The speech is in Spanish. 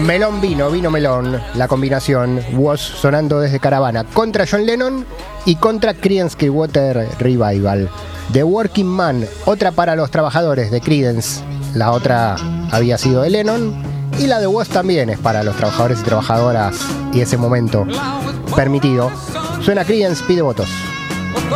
Melón vino melón, la combinación. Was sonando desde Caravana contra John Lennon y contra Creedence Clearwater Revival. The Working Man, otra para los trabajadores de Creedence, la otra había sido de Lennon, y la de Was también es para los trabajadores y trabajadoras y ese momento permitido. Suena Creedence, pide votos.